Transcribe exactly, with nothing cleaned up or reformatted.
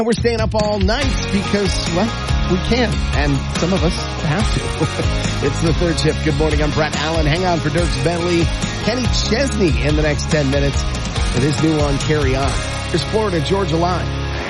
And we're staying up all night because, well, we can, and some of us have to. It's the third shift. Good morning, I'm Brett Allen. Hang on for Dierks Bentley, Kenny Chesney in the next ten minutes with his new one, Carry On. Here's Florida Georgia Line.